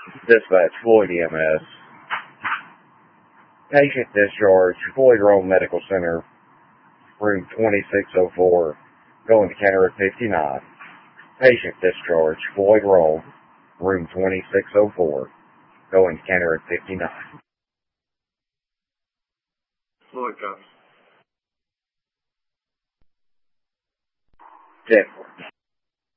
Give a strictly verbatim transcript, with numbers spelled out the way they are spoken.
Dispatch Floyd E M S. Patient discharged, Floyd Rome Medical Center, room twenty-six oh four, going to County Road fifty-nine. Patient discharged, Floyd Rome, room twenty-six oh four, going to County Road fifty-nine. Floyd comes. Denver.